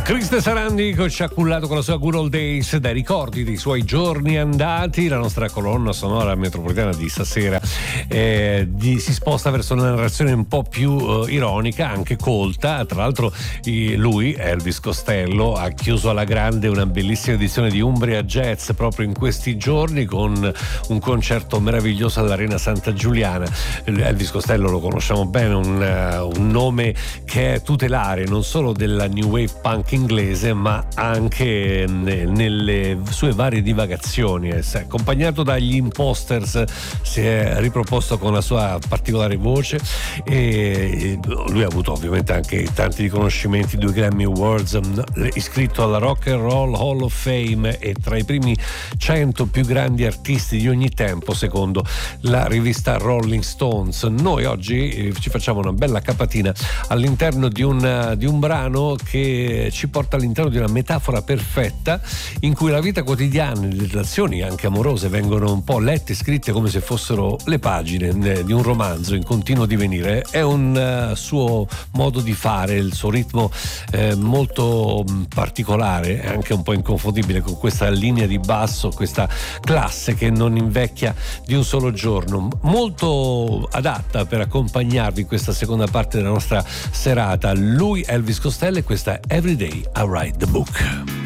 Criste Sarandi ci ha cullato con la sua Good Old Days, dai ricordi dei suoi giorni andati. La nostra colonna sonora metropolitana di stasera si sposta verso una narrazione un po' più ironica, anche colta. Tra l'altro lui, Elvis Costello, ha chiuso alla grande una bellissima edizione di Umbria Jazz proprio in questi giorni con un concerto meraviglioso all'Arena Santa Giuliana. Elvis Costello lo conosciamo bene, un nome che è tutelare non solo della new wave punk inglese ma anche nelle sue varie divagazioni. Accompagnato dagli Imposters, si è riproposto con la sua particolare voce e lui ha avuto ovviamente anche tanti riconoscimenti, 2 Grammy Awards, iscritto alla Rock and Roll Hall of Fame e tra i primi 100 più grandi artisti di ogni tempo secondo la rivista Rolling Stones. Noi oggi ci facciamo una bella capatina all'interno di un brano che ci porta all'interno di una metafora perfetta in cui la vita quotidiana e le relazioni anche amorose vengono un po' lette e scritte come se fossero le pagine di un romanzo in continuo divenire. È un suo modo di fare, il suo ritmo molto particolare, anche un po' inconfondibile, con questa linea di basso, questa classe che non invecchia di un solo giorno, molto adatta per accompagnarvi in questa seconda parte della nostra serata. Lui Elvis Costello e questa Every Day I Write the Book.